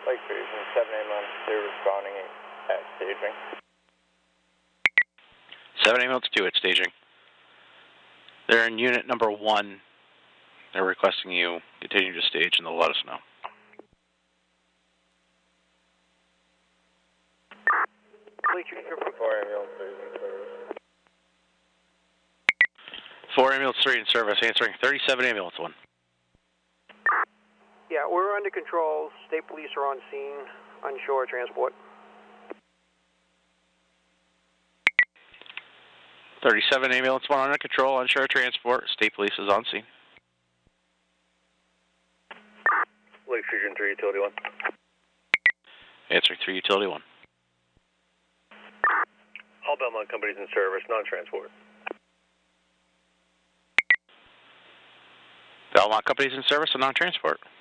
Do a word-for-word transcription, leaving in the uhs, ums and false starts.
Lake Fusion, seven ambulance two responding at staging. seven ambulance two at staging. They're in unit number one. They're requesting you continue to stage and they'll let us know. Four ambulance three in service. Four ambulance three in service, answering thirty-seven ambulance one. Yeah, we're under control. State police are on scene, onshore transport. thirty-seven ambulance one under control, onshore transport. State police is on scene. Lake Fusion three, utility one. Answering three, utility one. All Belmont companies in service, non-transport. Belmont companies in service and non-transport.